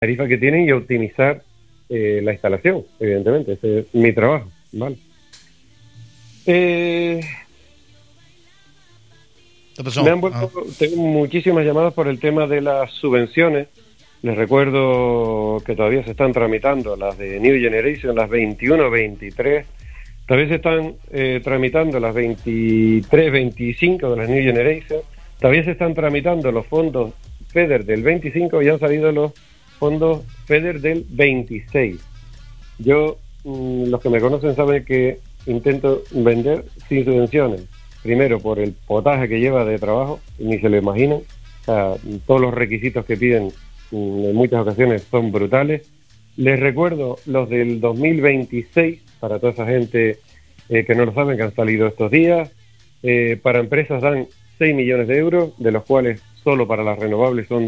tarifa que tienen y optimizar la instalación, evidentemente. Ese es mi trabajo, ¿vale? Me han vuelto, tengo muchísimas llamadas por el tema de las subvenciones. Les recuerdo que todavía se están tramitando las de New Generation, las 21-23. Todavía se están tramitando las 23-25 de las New Generation. Todavía se están tramitando los fondos FEDER del 25 y han salido los fondos FEDER del 26. Yo, los que me conocen saben que intento vender sin subvenciones. Primero, por el potaje que lleva de trabajo, ni se lo imaginan. O sea, todos los requisitos que piden en muchas ocasiones son brutales. Les recuerdo los del 2026, para toda esa gente que no lo saben, que han salido estos días. Para empresas dan 6 millones de euros, de los cuales solo para las renovables son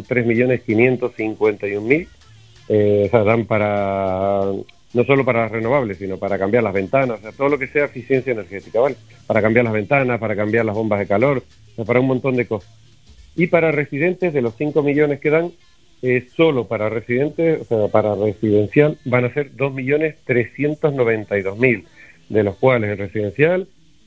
3.551.000. O sea, dan para... no solo para las renovables, sino para cambiar las ventanas, o sea, todo lo que sea eficiencia energética, ¿vale? Para cambiar las ventanas, para cambiar las bombas de calor, o sea, para un montón de cosas. Y para residentes, de los 5 millones que dan, solo para residentes, o sea, para residencial, van a ser 2.392.000, de los cuales en residencial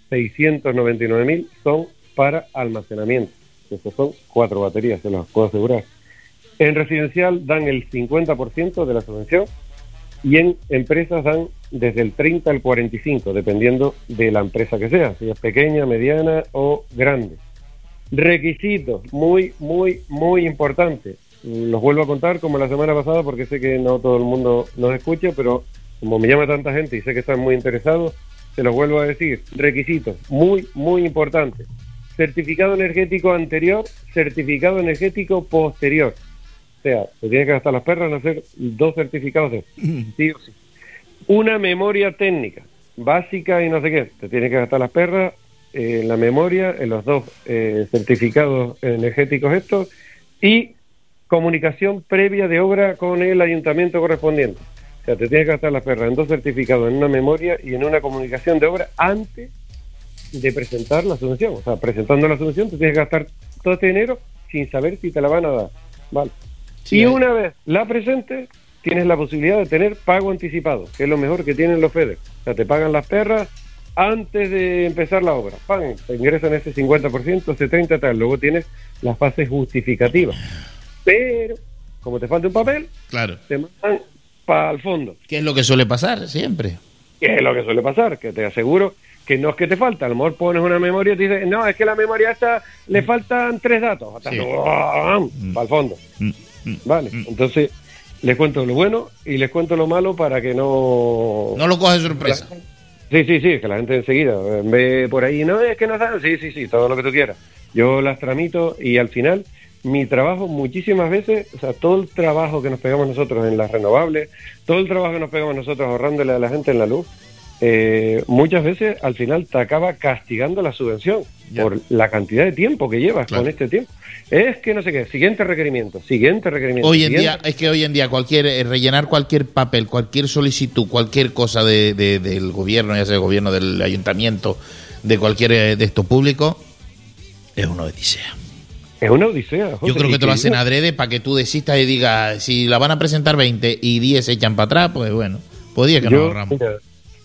699.000 son para almacenamiento. Estos son 4 baterías, se los puedo asegurar. En residencial dan el 50% de la subvención, y en empresas dan desde el 30 al 45, dependiendo de la empresa que sea, si es pequeña, mediana o grande. Requisitos muy importantes. Los vuelvo a contar como la semana pasada, porque sé que no todo el mundo nos escucha, pero como me llama tanta gente y sé que están muy interesados, se los vuelvo a decir. Requisitos muy importantes. Certificado energético anterior, certificado energético posterior. O sea, te tienes que gastar las perras en hacer 2 certificados de sí o sí. Una memoria técnica básica y no sé qué. Te tienes que gastar las perras en la memoria, en los 2 certificados energéticos estos, y comunicación previa de obra con el ayuntamiento correspondiente. O sea, te tienes que gastar las perras en 2 certificados, en una memoria y en una comunicación de obra antes de presentar la subvención. O sea, presentando la subvención te tienes que gastar todo este dinero sin saber si te la van a dar, ¿vale? Sí, y una vez la presentes, tienes la posibilidad de tener pago anticipado, que es lo mejor que tienen los FEDER. O sea, te pagan las perras antes de empezar la obra. ¡Pam! Te ingresan ese 50%, ese 30%, tal. Luego tienes las fases justificativas. Pero, como te falta un papel, claro, te mandan para el fondo. ¿Qué es lo que suele pasar siempre? ¿Qué es lo que suele pasar? Que te aseguro que no es que te falta. A lo mejor pones una memoria y te dices, no, es que la memoria esta le faltan 3 datos. Hasta Sí. para el fondo. Vale, entonces les cuento lo bueno y les cuento lo malo para que no lo coge sorpresa. Sí, que la gente enseguida ve por ahí, no, es que no saben, sí, todo lo que tú quieras. Yo las tramito y al final mi trabajo muchísimas veces, o sea, todo el trabajo que nos pegamos nosotros en las renovables, todo el trabajo que nos pegamos nosotros ahorrándole a la gente en la luz, muchas veces al final te acaba castigando la subvención por la cantidad de tiempo que llevas con este tiempo. Es que no sé qué, siguiente requerimiento. Hoy en día cualquier rellenar cualquier papel, cualquier solicitud, cualquier cosa del gobierno, ya sea el gobierno, del ayuntamiento, de cualquier de estos públicos, es una odisea. Es una odisea, José. Yo creo que te lo hacen adrede para que tú desistas y digas, si la van a presentar 20 y 10 se echan para atrás, pues bueno, podía que nos ahorramos. Mira,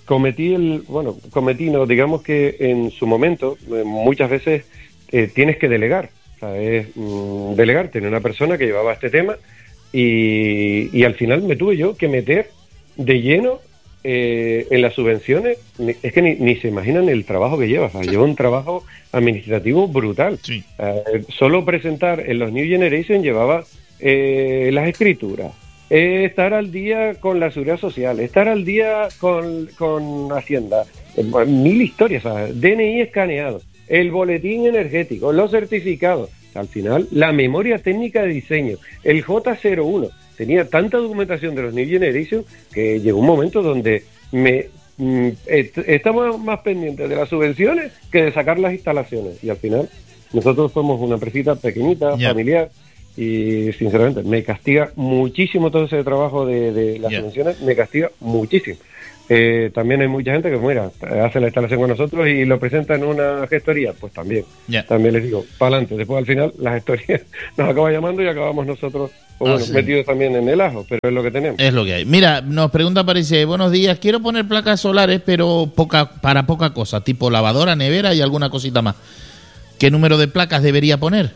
digamos que en su momento muchas veces tienes que delegar, o sea, es delegar, tener una persona que llevaba este tema y al final me tuve yo que meter de lleno en las subvenciones. Es que ni se imaginan el trabajo que lleva, o sea, lleva un trabajo administrativo brutal. Sí. Solo presentar en los New Generation llevaba las escrituras, estar al día con la seguridad social, estar al día con Hacienda, 1000 historias, o sea, DNI escaneado, el boletín energético, los certificados, o sea, al final la memoria técnica de diseño, el J01, tenía tanta documentación de los New Generation que llegó un momento donde estamos más pendientes de las subvenciones que de sacar las instalaciones, y al final nosotros somos una empresita pequeñita, familiar, y sinceramente me castiga muchísimo todo ese trabajo de las subvenciones, me castiga muchísimo. También hay mucha gente que, mira, hace la instalación con nosotros y lo presenta en una gestoría, pues también les digo, para adelante. Después al final la gestoría nos acaba llamando y acabamos nosotros metidos también en el ajo, pero es lo que tenemos. Es lo que hay. Mira, nos pregunta, parece, buenos días, quiero poner placas solares, pero para poca cosa, tipo lavadora, nevera y alguna cosita más. ¿Qué número de placas debería poner?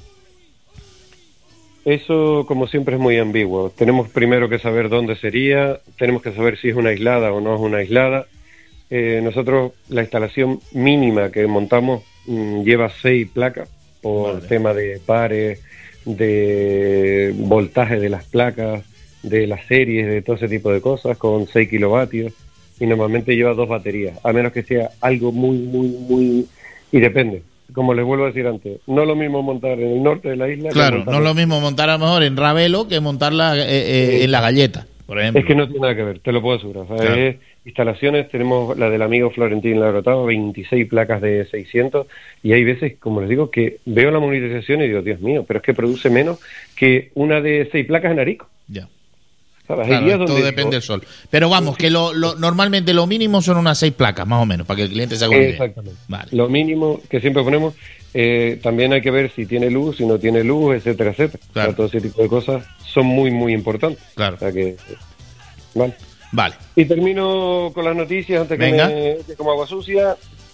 Eso, como siempre, es muy ambiguo. Tenemos primero que saber dónde sería, tenemos que saber si es una aislada o no es una aislada. Nosotros, la instalación mínima que montamos lleva 6 placas por tema de pares, de voltaje de las placas, de las series, de todo ese tipo de cosas, con 6 kilovatios, y normalmente lleva 2 baterías, a menos que sea algo muy... y depende. Como les vuelvo a decir antes, no es lo mismo montar en el norte de la isla. Claro, no es lo mismo montar a lo mejor en Ravelo que montarla en La Galleta, por ejemplo. Es que no tiene nada que ver, te lo puedo asegurar. O sea, instalaciones, tenemos la del amigo Florentín Lagrotado, 26 placas de 600, y hay veces, como les digo, que veo la monitorización y digo, Dios mío, pero es que produce menos que una de 6 placas en Arico. Ya. Claro, todo depende del sol. Pero vamos, que normalmente lo mínimo son unas 6 placas, más o menos, para que el cliente se haga una idea. Exactamente. Vale. Lo mínimo que siempre ponemos, también hay que ver si tiene luz, si no tiene luz, etcétera, etcétera. Claro. O sea, todo ese tipo de cosas son muy importantes. Claro. O sea que, vale. Y termino con las noticias antes que me como agua sucia.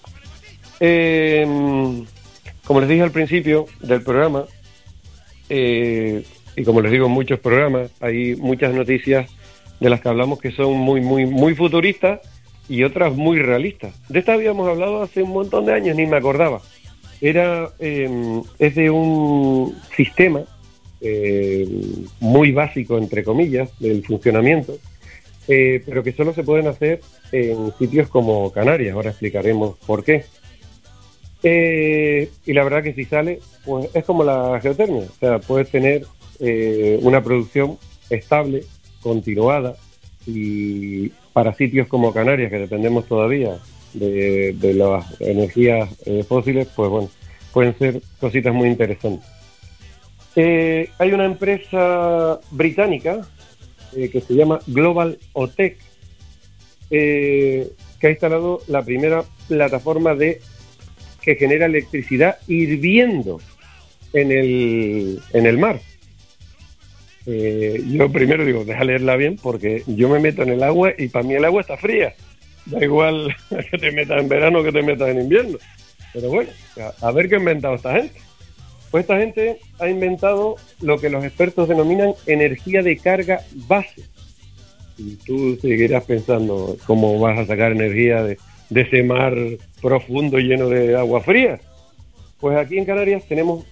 Como les dije al principio del programa, y como les digo en muchos programas, hay muchas noticias de las que hablamos que son muy futuristas y otras muy realistas. De esta habíamos hablado hace un montón de años, ni me acordaba. Es de un sistema muy básico, entre comillas, del funcionamiento, pero que solo se pueden hacer en sitios como Canarias. Ahora explicaremos por qué. Y la verdad que si sale, pues es como la geotermia. O sea, puedes tener una producción estable, continuada, y para sitios como Canarias, que dependemos todavía de las energías fósiles, pues bueno, pueden ser cositas muy interesantes. Hay una empresa británica que se llama Global Otech, que ha instalado la primera plataforma que genera electricidad hirviendo en el mar. Yo primero digo, deja leerla bien, porque yo me meto en el agua y para mí el agua está fría. Da igual que te metas en verano o que te metas en invierno. Pero bueno, a ver qué ha inventado esta gente. Pues esta gente ha inventado lo que los expertos denominan energía de carga base. Y tú seguirás pensando cómo vas a sacar energía de ese mar profundo lleno de agua fría. Pues aquí en Canarias tenemos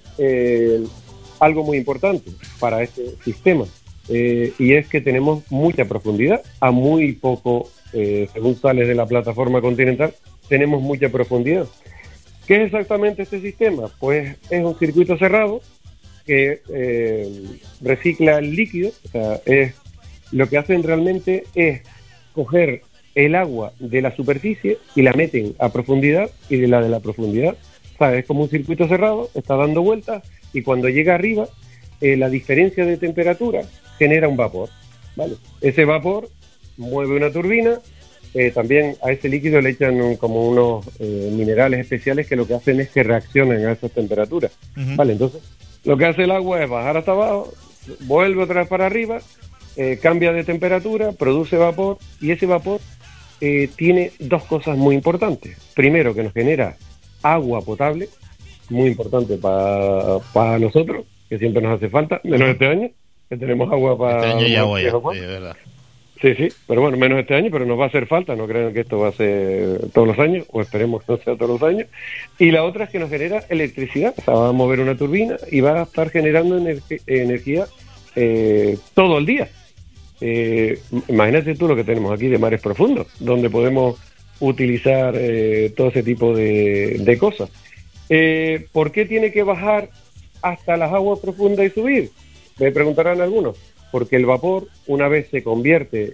algo muy importante para este sistema, y es que tenemos mucha profundidad, a muy poco, según sales de la plataforma continental, tenemos mucha profundidad. ¿Qué es exactamente este sistema? Pues es un circuito cerrado que recicla el líquido. O sea, lo que hacen realmente es coger el agua de la superficie y la meten a profundidad, y de la profundidad, ¿sabes? Es como un circuito cerrado, está dando vueltas, y cuando llega arriba, la diferencia de temperatura genera un vapor, ¿vale? Ese vapor mueve una turbina. También a ese líquido le echan como unos minerales especiales que lo que hacen es que reaccionen a esas temperaturas, ¿vale? Entonces, lo que hace el agua es bajar hasta abajo, vuelve otra vez para arriba, cambia de temperatura, produce vapor, y ese vapor tiene 2 cosas muy importantes. Primero, que nos genera agua potable, muy importante para nosotros, que siempre nos hace falta, menos este año, que tenemos agua para... Este año ya agua, ya, es verdad. Sí, pero bueno, menos este año, pero nos va a hacer falta, no crean que esto va a ser todos los años, o esperemos que no sea todos los años. Y la otra es que nos genera electricidad, o sea, va a mover una turbina y va a estar generando energía todo el día. Imagínate tú lo que tenemos aquí de mares profundos, donde podemos utilizar todo ese tipo de cosas. ¿Por qué tiene que bajar hasta las aguas profundas y subir? Me preguntarán algunos. Porque el vapor, una vez se convierte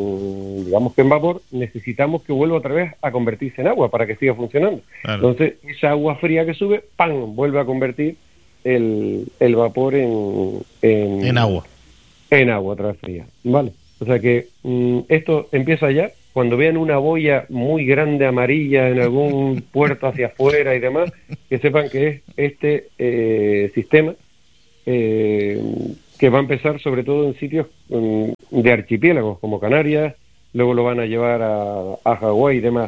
en vapor, necesitamos que vuelva otra vez a convertirse en agua para que siga funcionando. Claro. Entonces, esa agua fría que sube, ¡pam!, vuelve a convertir el vapor en agua. En agua otra vez fría, ¿vale? O sea que esto empieza ya. Cuando vean una boya muy grande amarilla en algún puerto hacia afuera y demás, que sepan que es este sistema que va a empezar sobre todo en sitios de archipiélagos como Canarias, luego lo van a llevar a Hawái y demás.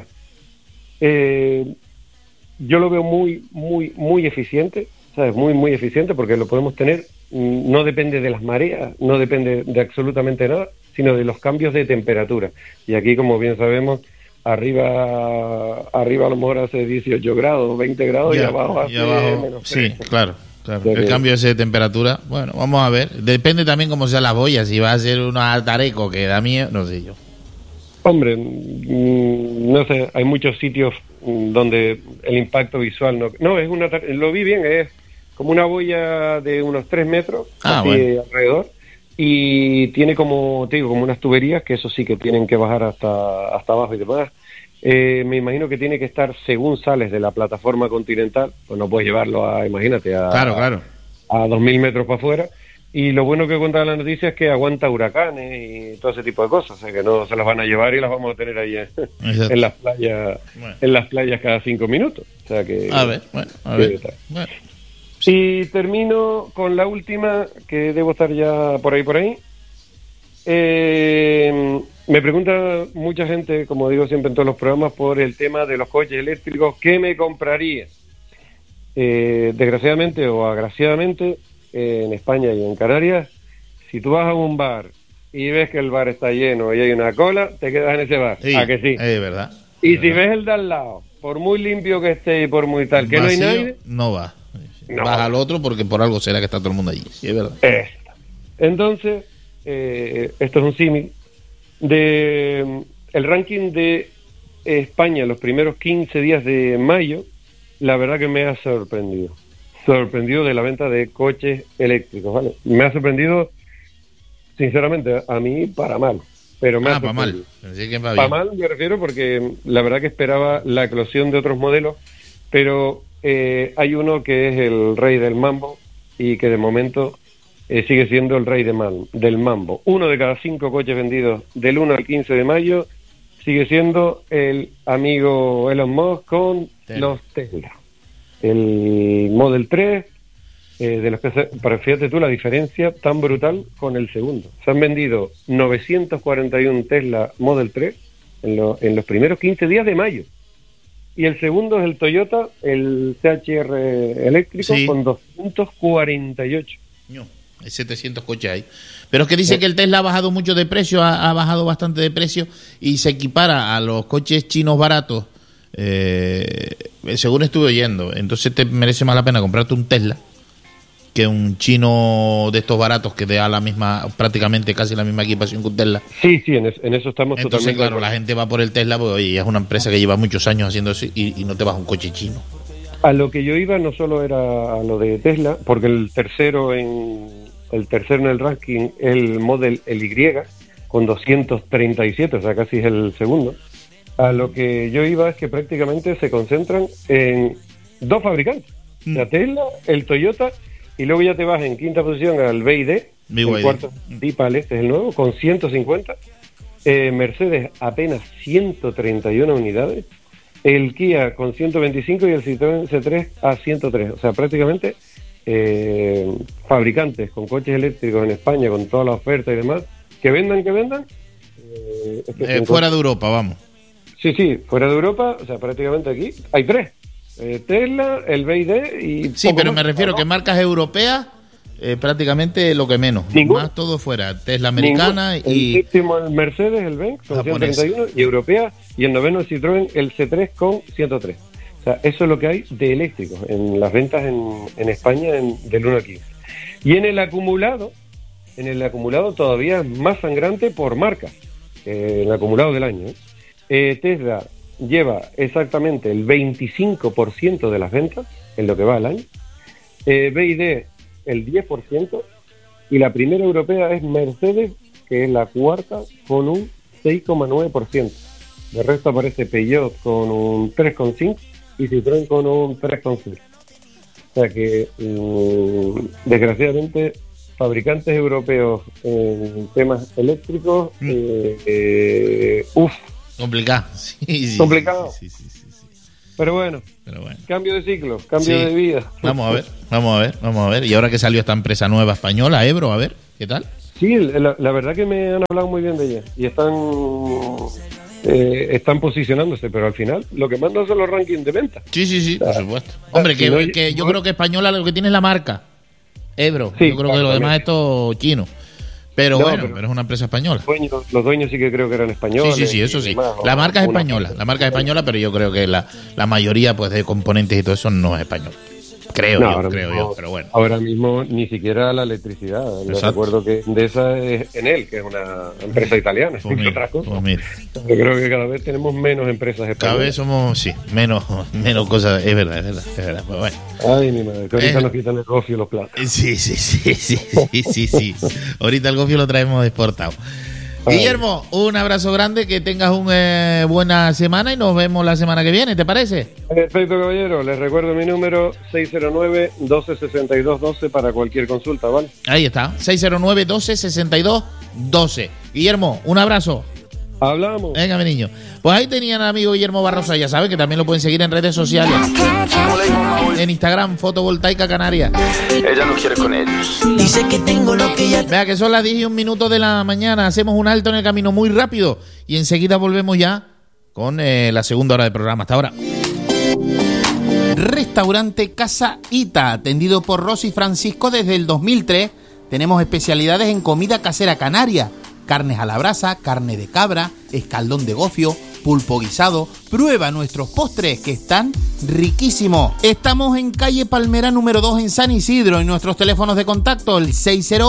Yo lo veo muy eficiente, ¿sabes? Muy eficiente, porque lo podemos tener, no depende de las mareas, no depende de absolutamente nada, sino de los cambios de temperatura. Y aquí, como bien sabemos, arriba a lo mejor hace 18 grados, 20 grados y abajo hace menos 3. Sí, claro. El cambio ese de temperatura, bueno, vamos a ver. Depende también cómo sea la boya, si va a ser un atareco que da miedo, no sé yo. Hombre, no sé, hay muchos sitios donde el impacto visual no es lo vi bien, es como una boya de unos 3 metros alrededor, y tiene como unas tuberías que eso sí que tienen que bajar hasta abajo y demás. Me imagino que tiene que estar, según sales de la plataforma continental, pues no puedes llevarlo imagínate, claro. A 2000 metros para afuera. Y lo bueno que contaba la noticia es que aguanta huracanes y todo ese tipo de cosas, o sea que no se las van a llevar y las vamos a tener ahí en las playas, en las playas cada 5 minutos. O sea que a ver. Bueno. Y termino con la última, que debo estar ya por ahí. Me pregunta mucha gente, como digo siempre en todos los programas, por el tema de los coches eléctricos. ¿Qué me compraría? Desgraciadamente o agraciadamente, en España y en Canarias, si tú vas a un bar y ves que el bar está lleno y hay una cola, te quedas en ese bar. Sí, ¿A que sí? Es verdad. Y si ves el de al lado, por muy limpio que esté y por muy tal, que vacío, no hay nadie, no va. Vas al otro porque por algo será que está todo el mundo allí. Sí, es verdad. Entonces, esto es un símil de el ranking de España los primeros 15 días de mayo. La verdad que me ha sorprendido de la venta de coches eléctricos, ¿vale? Me ha sorprendido, sinceramente, a mí para mal, pero me ha sorprendido. Para mal me refiero porque la verdad que esperaba la eclosión de otros modelos, pero hay uno que es el rey del mambo y que de momento sigue siendo el rey del mambo. 1 de cada 5 coches vendidos del 1 al 15 de mayo sigue siendo el amigo Elon Musk con los Tesla. El Model 3, de los que pero fíjate tú la diferencia tan brutal con el segundo. Se han vendido 941 Tesla Model 3 en los primeros 15 días de mayo. Y el segundo es el Toyota, el CHR eléctrico, con 248. No, hay 700 coches ahí. Pero es que dice que el Tesla ha bajado mucho de precio, ha bajado bastante de precio y se equipara a los coches chinos baratos. Según estuve oyendo, entonces te merece más la pena comprarte un Tesla que un chino de estos baratos que te da la misma, prácticamente casi la misma equipación que un Tesla. Sí, en eso estamos entonces, totalmente. Claro, la gente va por el Tesla porque oye, es una empresa que lleva muchos años haciendo eso y no te vas a un coche chino. A lo que yo iba no solo era a lo de Tesla, porque el tercero en el ranking es el Model Y con 237, o sea, casi es el segundo. A lo que yo iba es que prácticamente se concentran en 2 fabricantes, la Tesla, el Toyota, y luego ya te vas en quinta posición al BYD, el cuarto Deepal, este es el nuevo, con 150, Mercedes apenas 131 unidades, el Kia con 125 y el Citroën C3 a 103, o sea, prácticamente fabricantes con coches eléctricos en España, con toda la oferta y demás, que vendan, fuera de Europa, vamos. Sí, fuera de Europa, o sea, prácticamente aquí hay 3. Tesla, el BYD y... Sí, pero me refiero que marcas europeas, prácticamente lo que menos. ¿Ningún? Más todo fuera. Tesla americana y... El séptimo el Mercedes, el Benz, con 131, y europea, y el noveno el Citroën, el C3 con 103. O sea, eso es lo que hay de eléctricos en las ventas en España del 1 al 15. Y en el acumulado todavía es más sangrante por marca, el acumulado del año, Tesla lleva exactamente el 25% de las ventas en lo que va al año, BYD el 10%, y la primera europea es Mercedes, que es la cuarta, con un 6,9%. De resto aparece Peugeot con un 3,5% y Citroën con un 3,5%. O O sea que, desgraciadamente, fabricantes europeos en temas eléctricos, complicado. Complicado. Sí. Pero bueno, cambio de ciclo, cambio de vida. Vamos a ver. Y ahora que salió esta empresa nueva española, Ebro, a ver, ¿qué tal? Sí, la verdad que me han hablado muy bien de ella y están posicionándose, pero al final lo que mandan son los rankings de venta. Sí, por supuesto. Hombre, que yo creo que española lo que tiene es la marca Ebro. Sí, yo creo que lo demás es todo chino. Pero pero es una empresa española. Los dueños sí que creo que eran españoles. Sí, eso sí. La marca es española, pero yo creo que la mayoría pues de componentes y todo eso no es español. Creo yo, pero bueno. Ahora mismo ni siquiera la electricidad. Yo recuerdo que Endesa es Enel, que es una empresa italiana. Pues mira. Yo creo que cada vez tenemos menos empresas españolas. Cada vez somos, menos cosas. Es verdad. Pues bueno. Ay, mi madre, que ahorita nos quitan el gofio y los platos. Sí. Ahorita el gofio lo traemos exportado. Guillermo, un abrazo grande, que tengas una buena semana y nos vemos la semana que viene, ¿te parece? Perfecto, caballero. Les recuerdo mi número 609-1262-12 para cualquier consulta, ¿vale? Ahí está, 609-1262-12. Guillermo, un abrazo. Hablamos. Venga, mi niño. Pues ahí tenían al amigo Guillermo Barrosa, ya saben que también lo pueden seguir en redes sociales. En Instagram, Fotovoltaica Canaria. Ella no quiere con ellos. Dice que tengo lo que ella... Vea que son las 10:01 de la mañana. Hacemos un alto en el camino muy rápido y enseguida volvemos ya con la segunda hora de programa. Hasta ahora. Restaurante Casa Ita, atendido por Rosy Francisco desde el 2003. Tenemos especialidades en comida casera canaria. Carnes a la brasa, carne de cabra, escaldón de gofio, pulpo guisado. Prueba nuestros postres que están riquísimos. Estamos en calle Palmera número 2 en San Isidro y nuestros teléfonos de contacto el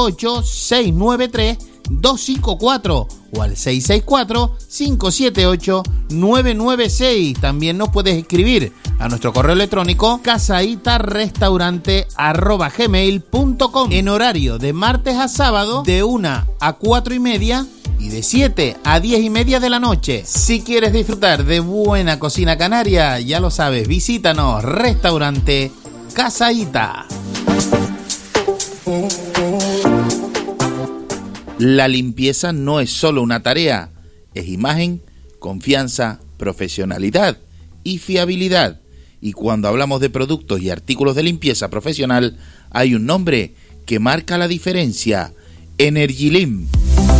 608-693-254 o al 664-578-996. También nos puedes escribir a nuestro correo electrónico casaitarrestaurante@gmail.com en horario de martes a sábado de 1 a 4:30 y de 7 a 10:30 de la noche. Si quieres disfrutar de buena cocina canaria, ya lo sabes, visítanos, restaurante Casa Ita. La limpieza no es solo una tarea, es imagen, confianza, profesionalidad y fiabilidad. Y cuando hablamos de productos y artículos de limpieza profesional, hay un nombre que marca la diferencia: Energilim.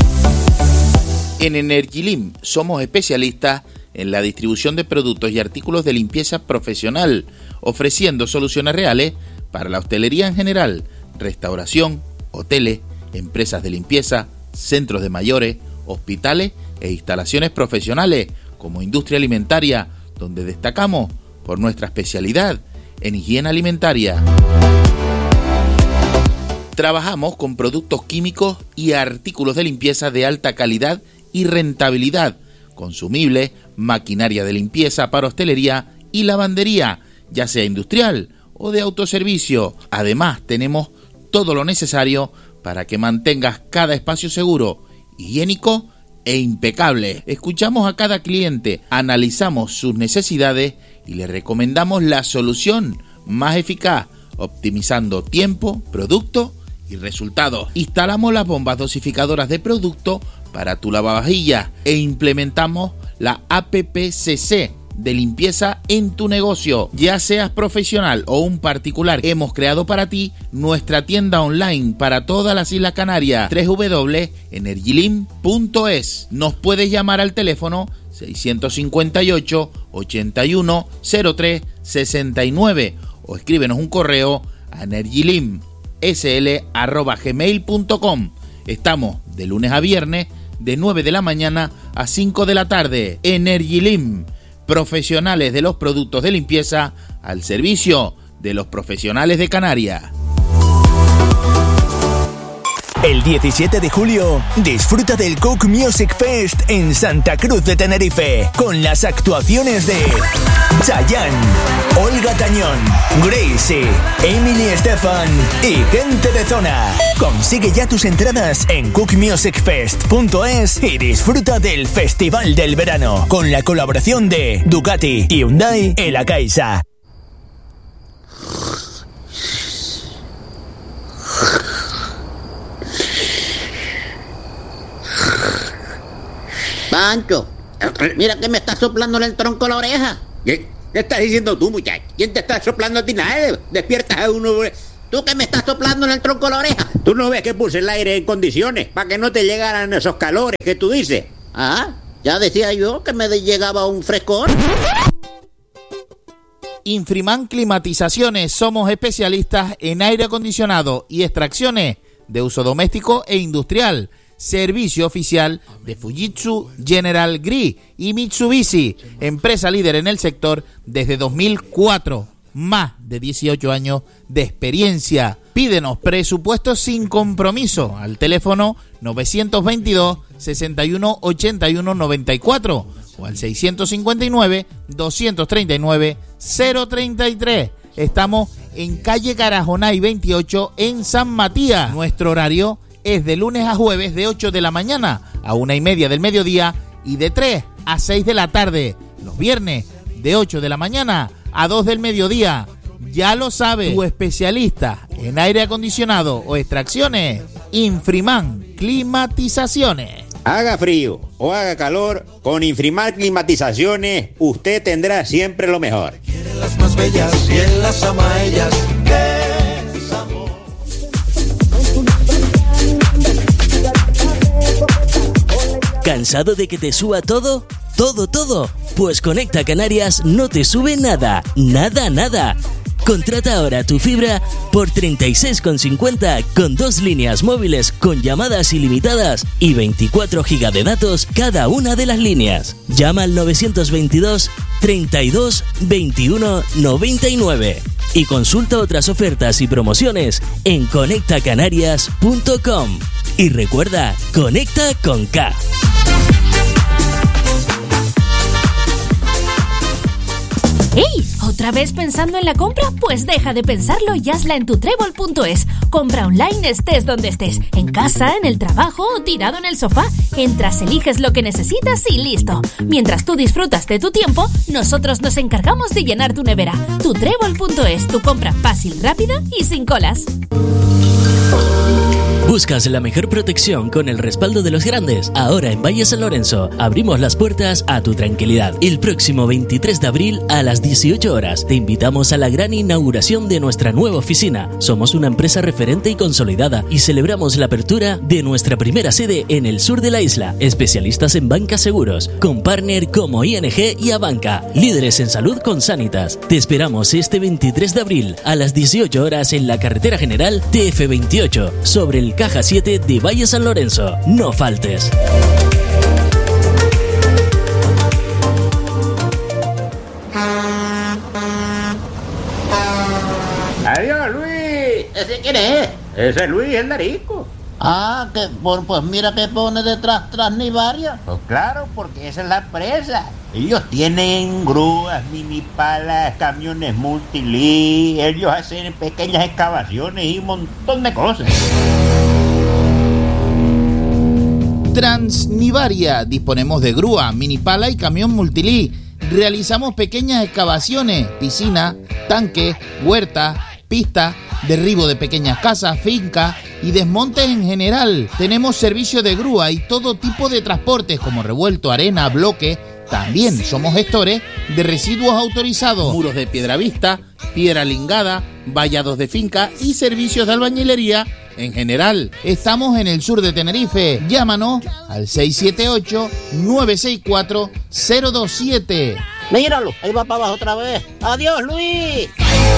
En Energilim somos especialistas en la distribución de productos y artículos de limpieza profesional, ofreciendo soluciones reales para la hostelería en general, restauración, hoteles, empresas de limpieza, centros de mayores, hospitales e instalaciones profesionales como industria alimentaria, donde destacamos por nuestra especialidad en higiene alimentaria. Trabajamos con productos químicos y artículos de limpieza de alta calidad y rentabilidad, consumibles, maquinaria de limpieza para hostelería y lavandería, ya sea industrial o de autoservicio. Además, tenemos todo lo necesario para que mantengas cada espacio seguro, higiénico e impecable. Escuchamos a cada cliente, analizamos sus necesidades y le recomendamos la solución más eficaz, optimizando tiempo, producto y resultados. Instalamos las bombas dosificadoras de producto para tu lavavajillas e implementamos la APPCC de limpieza en tu negocio. Ya seas profesional o un particular, hemos creado para ti nuestra tienda online para todas las Islas Canarias, www.energilim.es. Nos puedes llamar al teléfono 658 81 03 69 o escríbenos un correo a energilimsl@gmail.com. Estamos de lunes a viernes de 9 de la mañana a 5 de la tarde. Energilim, profesionales de los productos de limpieza al servicio de los profesionales de Canarias. El 17 de julio, disfruta del Cook Music Fest en Santa Cruz de Tenerife, con las actuaciones de Chayanne, Olga Tañón, Gracie, Emily Estefan y gente de zona. Consigue ya tus entradas en cookmusicfest.es y disfruta del Festival del Verano, con la colaboración de Ducati, Hyundai y La Caixa. Pancho, mira que me está soplando el tronco a la oreja. ¿Qué estás diciendo tú, muchacho? ¿Quién te está soplando a ti? Nada, despiertas a uno. Tú que me estás soplando en el tronco a la oreja. ¿Tú no ves que puse el aire en condiciones para que no te llegaran esos calores que tú dices? Ah, ya decía yo que me llegaba un frescor. Infriman Climatizaciones, somos especialistas en aire acondicionado y extracciones de uso doméstico e industrial. Servicio oficial de Fujitsu, General Gree y Mitsubishi, empresa líder en el sector desde 2004. Más de 18 años de experiencia. Pídenos presupuestos sin compromiso al teléfono 922 61 81 94 o al 659 239 033. Estamos en calle Carajonay 28 en San Matías. Nuestro horario es de lunes a jueves de 8 de la mañana a 1:30 del mediodía y de 3 a 6 de la tarde. Los viernes de 8 de la mañana a 2 del mediodía. Ya lo sabe, tu especialista en aire acondicionado o extracciones, Infriman Climatizaciones. Haga frío o haga calor, con Infriman Climatizaciones usted tendrá siempre lo mejor. Quieren las más bellas y él las ama a ellas. ¡Qué sabor! ¿Cansado de que te suba todo? ¿Todo? Pues Conecta Canarias no te sube nada. Nada. Contrata ahora tu fibra por 36,50 con 2 líneas móviles con llamadas ilimitadas y 24 GB de datos cada una de las líneas. Llama al 922 32 21 99 y consulta otras ofertas y promociones en conectacanarias.com. Y recuerda, conecta con K. ¡Ey! ¿Otra vez pensando en la compra? Pues deja de pensarlo y hazla en tutrébol.es. Compra online estés donde estés, en casa, en el trabajo o tirado en el sofá. Entras, eliges lo que necesitas y listo. Mientras tú disfrutas de tu tiempo, nosotros nos encargamos de llenar tu nevera. Tutrébol.es, tu compra fácil, rápida y sin colas. ¿Buscas la mejor protección con el respaldo de los grandes? Ahora en Valle San Lorenzo abrimos las puertas a tu tranquilidad. El próximo 23 de abril a las 18 horas te invitamos a la gran inauguración de nuestra nueva oficina. Somos una empresa referente y consolidada y celebramos la apertura de nuestra primera sede en el sur de la isla. Especialistas en banca seguros, con partner como ING y Abanca. Líderes en salud con Sanitas. Te esperamos este 23 de abril a las 18 horas en la carretera general TF28 sobre el Caja 7 de Valle San Lorenzo. No faltes. Adiós, Luis. ¿Ese quién es? Ese es Luis, el Darico. Ah, pues mira que pone detrás Transnivaria. Pues claro, porque esa es la empresa. Ellos tienen grúas, mini palas, camiones multilí. Ellos hacen pequeñas excavaciones y un montón de cosas. Transnivaria, disponemos de grúa, mini pala y camión multilí. Realizamos pequeñas excavaciones, piscina, tanque, huerta, pista, derribo de pequeñas casas, fincas y desmontes en general. Tenemos servicio de grúa y todo tipo de transportes como revuelto, arena, bloque. También somos gestores de residuos autorizados, muros de piedra vista, piedra lingada, vallados de finca y servicios de albañilería en general. Estamos en el sur de Tenerife. Llámanos al 678-964-027. Míralo, ahí va para abajo otra vez. ¡Adiós, Luis!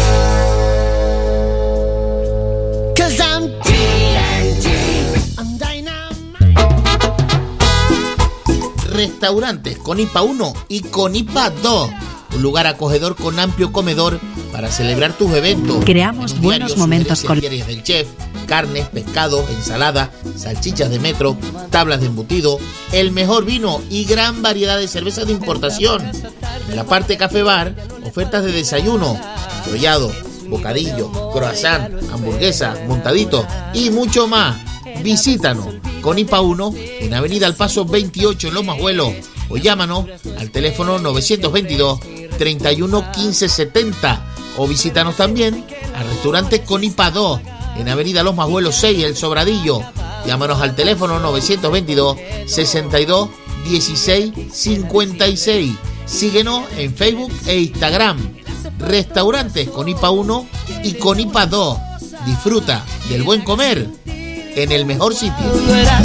Restaurantes con IPA 1 y con IPA 2. Un lugar acogedor con amplio comedor para celebrar tus eventos. Creamos buenos momentos con diarias del chef, carnes, pescado, ensalada, salchichas de metro, tablas de embutido, el mejor vino y gran variedad de cervezas de importación. En la parte café bar, ofertas de desayuno, enrollado, bocadillo, croissant, hamburguesa, montadito y mucho más. Visítanos con IPA 1 en Avenida Al Paso 28 en Los Majuelos o llámanos al teléfono 922 31 15 70 o visítanos también al restaurante con IPA 2 en Avenida Los Majuelos 6 El Sobradillo. Llámanos al teléfono 922 62 1656. Síguenos en Facebook e Instagram. Restaurantes con IPA 1 y con IPA 2. Disfruta del buen comer en el mejor sitio.